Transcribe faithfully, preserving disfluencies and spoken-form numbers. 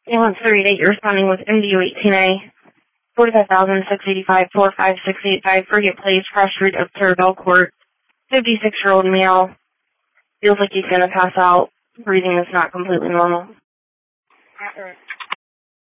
Ambulance thirty-eight, you're responding with M D U eighteen A, forty-five thousand six hundred eighty-five, four five six eight five, Frigate Place, Cross Street of Clarabelle Court, fifty-six-year-old male, feels like he's going to pass out, breathing is not completely normal.